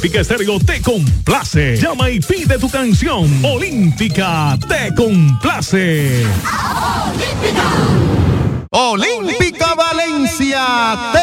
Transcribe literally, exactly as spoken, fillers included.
Olímpica Estéreo te complace. Llama y pide tu canción. Olímpica te complace. Olímpica Valencia.